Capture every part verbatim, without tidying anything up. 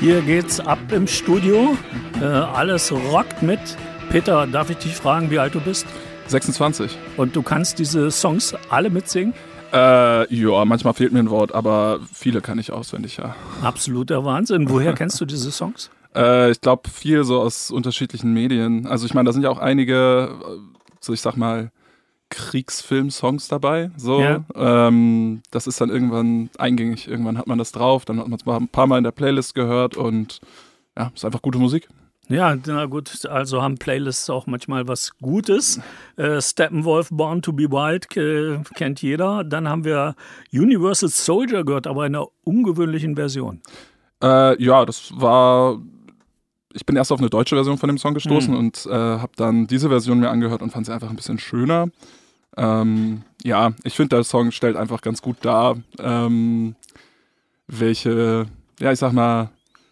Hier geht's ab im Studio. Äh, alles rockt mit. Peter, darf ich dich fragen, wie alt du bist? sechsundzwanzig. Und du kannst diese Songs alle mitsingen? Äh, ja, manchmal fehlt mir ein Wort, aber viele kann ich auswendig, ja. Absoluter Wahnsinn. Woher kennst du diese Songs? Äh, ich glaube, viel so aus unterschiedlichen Medien. Also ich meine, da sind ja auch einige, so ich sag mal, Kriegsfilm-Songs dabei. So. Ja. Ähm, das ist dann irgendwann eingängig. Irgendwann hat man das drauf, dann hat man es mal ein paar Mal in der Playlist gehört und ja, ist einfach gute Musik. Ja, na gut, also haben Playlists auch manchmal was Gutes. Äh, Steppenwolf, Born to be Wild, äh, kennt jeder. Dann haben wir Universal Soldier gehört, aber in einer ungewöhnlichen Version. Äh, ja, das war... Ich bin erst auf eine deutsche Version von dem Song gestoßen mhm. und äh, habe dann diese Version mir angehört und fand sie einfach ein bisschen schöner. Ähm, ja, ich finde, der Song stellt einfach ganz gut dar, ähm, welche, ja, ich sag mal,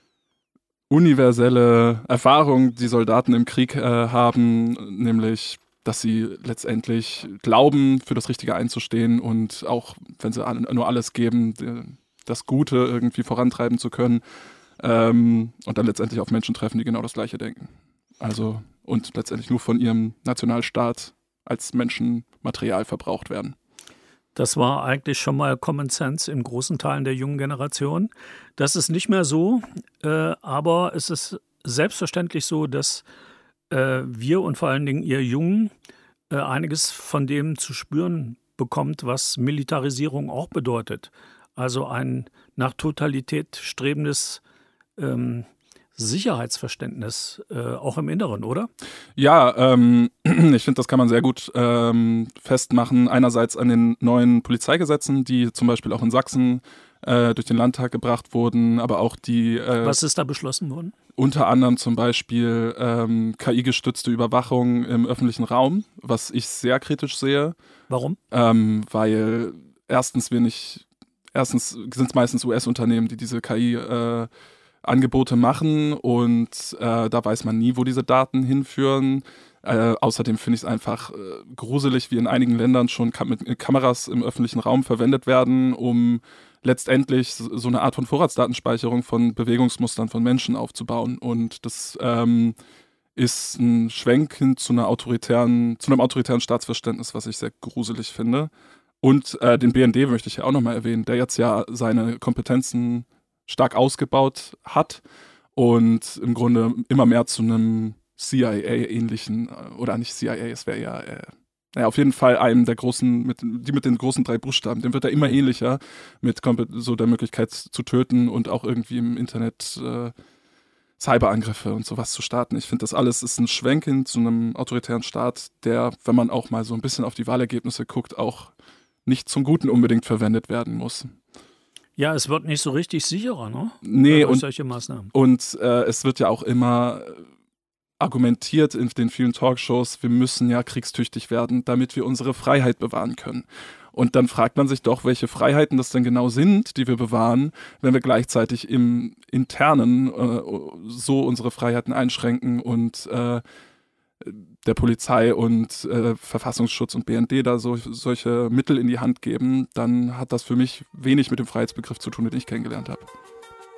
universelle Erfahrung die Soldaten im Krieg äh, haben, nämlich, dass sie letztendlich glauben, für das Richtige einzustehen und auch, wenn sie nur alles geben, das Gute irgendwie vorantreiben zu können. Ähm, und dann letztendlich auf Menschen treffen, die genau das Gleiche denken. Also, und letztendlich nur von ihrem Nationalstaat als Menschenmaterial verbraucht werden. Das war eigentlich schon mal Common Sense in großen Teilen der jungen Generation. Das ist nicht mehr so, äh, aber es ist selbstverständlich so, dass äh, wir und vor allen Dingen ihr Jungen äh, einiges von dem zu spüren bekommt, was Militarisierung auch bedeutet. Also ein nach Totalität strebendes ähm, Sicherheitsverständnis, äh, auch im Inneren, oder? Ja, ähm, ich finde, das kann man sehr gut ähm, festmachen. Einerseits an den neuen Polizeigesetzen, die zum Beispiel auch in Sachsen äh, durch den Landtag gebracht wurden, aber auch die... Äh, Was ist da beschlossen worden? Unter anderem zum Beispiel ähm, K I-gestützte Überwachung im öffentlichen Raum, was ich sehr kritisch sehe. Warum? Ähm, weil erstens wir nicht... Erstens sind es meistens U S-Unternehmen, die diese K I äh, Angebote machen und äh, da weiß man nie, wo diese Daten hinführen. Äh, außerdem finde ich es einfach äh, gruselig, wie in einigen Ländern schon kam mit Kameras im öffentlichen Raum verwendet werden, um letztendlich so eine Art von Vorratsdatenspeicherung von Bewegungsmustern von Menschen aufzubauen. Und das ähm, ist ein Schwenk hin zu einer autoritären, zu einem autoritären Staatsverständnis, was ich sehr gruselig finde. Und äh, den B N D möchte ich ja auch nochmal erwähnen, der jetzt ja seine Kompetenzen stark ausgebaut hat und im Grunde immer mehr zu einem C I A-ähnlichen, oder nicht C I A, es wäre ja, äh, naja, auf jeden Fall einem der großen, mit, die mit den großen drei Buchstaben, dem wird er immer ähnlicher, mit so der Möglichkeit zu töten und auch irgendwie im Internet äh, Cyberangriffe und sowas zu starten. Ich finde, das alles ist ein Schwenk hin zu einem autoritären Staat, der, wenn man auch mal so ein bisschen auf die Wahlergebnisse guckt, auch nicht zum Guten unbedingt verwendet werden muss. Ja, es wird nicht so richtig sicherer, ne? Nee, durch und, solche Maßnahmen. Und äh, es wird ja auch immer argumentiert in den vielen Talkshows, wir müssen ja kriegstüchtig werden, damit wir unsere Freiheit bewahren können. Und dann fragt man sich doch, welche Freiheiten das denn genau sind, die wir bewahren, wenn wir gleichzeitig im Internen äh, so unsere Freiheiten einschränken und äh, der Polizei und äh, Verfassungsschutz und B N D da so, solche Mittel in die Hand geben, dann hat das für mich wenig mit dem Freiheitsbegriff zu tun, den ich kennengelernt habe.